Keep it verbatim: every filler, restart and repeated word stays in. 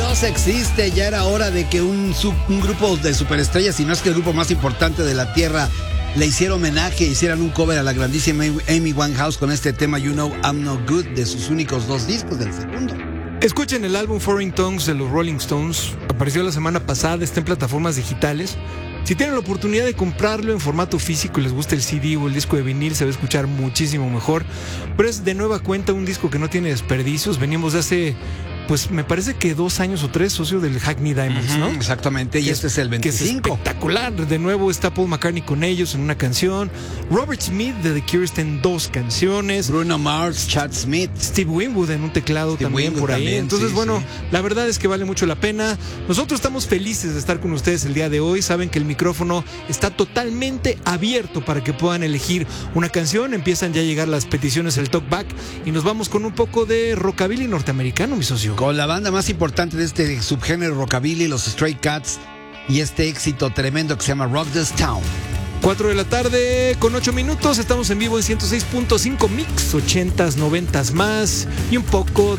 Dios existe, ya era hora de que un, sub, un grupo de superestrellas, si no es que el grupo más importante de la Tierra, le hiciera homenaje, hicieran un cover a la grandísima Amy Winehouse con este tema You Know I'm No Good, de sus únicos dos discos, del segundo. Escuchen el álbum Foreign Tongues de los Rolling Stones. Apareció la semana pasada, está en plataformas digitales. Si tienen la oportunidad de comprarlo en formato físico y les gusta el C D o el disco de vinil, se va a escuchar muchísimo mejor. Pero es de nueva cuenta un disco que no tiene desperdicios. Venimos de hace, pues me parece que dos años o tres, socio del Hackney Diamonds, ¿no? Uh-huh, exactamente, y que este es, es el veinticinco. Que es espectacular. De nuevo está Paul McCartney con ellos en una canción. Robert Smith de The Cure está en dos canciones. Bruno Mars, Chad Smith. Steve Winwood en un teclado Steve también Winwood por ahí. También, Entonces, sí, bueno, sí. La verdad es que vale mucho la pena. Nosotros estamos felices de estar con ustedes el día de hoy. Saben que el micrófono está totalmente abierto para que puedan elegir una canción. Empiezan ya a llegar las peticiones del Talkback y nos vamos con un poco de rockabilly norteamericano, mi socio. Con la banda más importante de este subgénero rockabilly, los Stray Cats, y este éxito tremendo que se llama Rock This Town. cuatro de la tarde con ocho minutos, estamos en vivo en ciento seis punto cinco Mix, ochentas, noventas más y un poco